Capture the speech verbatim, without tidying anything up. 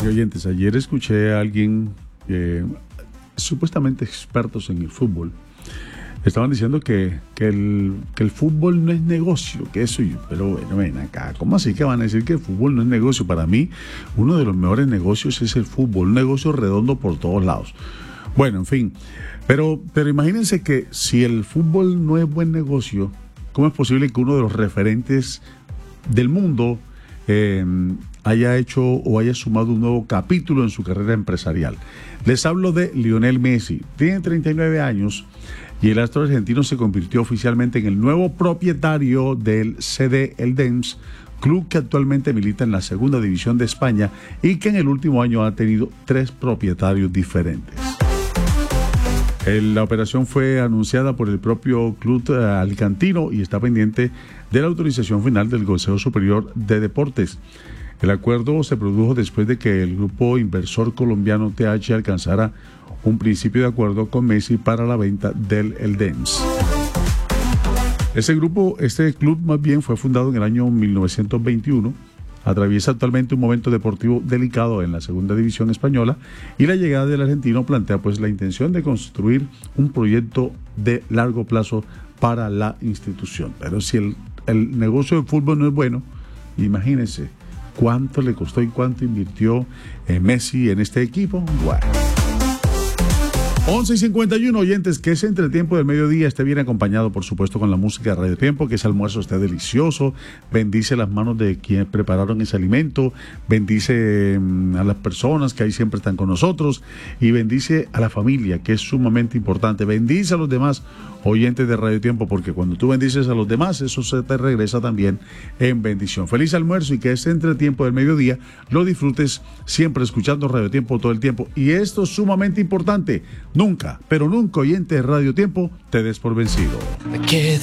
Y oyentes, ayer escuché a alguien, eh, supuestamente expertos en el fútbol, estaban diciendo que, que, el, que el fútbol no es negocio, que eso yo, pero bueno, ven acá, ¿cómo así que van a decir que el fútbol no es negocio? Para mí, uno de los mejores negocios es el fútbol, un negocio redondo por todos lados. Bueno, en fin, pero, pero imagínense que si el fútbol no es buen negocio, ¿cómo es posible que uno de los referentes del mundo eh, haya hecho o haya sumado un nuevo capítulo en su carrera empresarial? Les hablo de Lionel Messi. Tiene treinta y nueve años y el astro argentino se convirtió oficialmente en el nuevo propietario del C D Eldense, club que actualmente milita en la segunda división de España y que en el último año ha tenido tres propietarios diferentes. La operación fue anunciada por el propio club alicantino y está pendiente de la autorización final del Consejo Superior de Deportes. El acuerdo se produjo después de que el grupo inversor colombiano T H alcanzara un principio de acuerdo con Messi para la venta del Eldense. Este grupo, este club más bien fue fundado en el año mil novecientos veintiuno. Atraviesa actualmente un momento deportivo delicado en la segunda división española y la llegada del argentino plantea pues la intención de construir un proyecto de largo plazo para la institución. Pero si el, el negocio de fútbol no es bueno, imagínense cuánto le costó y cuánto invirtió eh, Messi en este equipo. Bueno. once y cincuenta y uno, oyentes, que ese entretiempo del mediodía esté bien acompañado, por supuesto, con la música de Radio Tiempo, que ese almuerzo esté delicioso, bendice las manos de quienes prepararon ese alimento, bendice mm, a las personas que ahí siempre están con nosotros y bendice a la familia, que es sumamente importante, bendice a los demás oyentes de Radio Tiempo, porque cuando tú bendices a los demás, eso se te regresa también en bendición. Feliz almuerzo y que ese entretiempo del mediodía lo disfrutes siempre escuchando Radio Tiempo todo el tiempo. Y esto es sumamente importante, nunca, pero nunca, oyente de Radio Tiempo, te des por vencido. Me quedo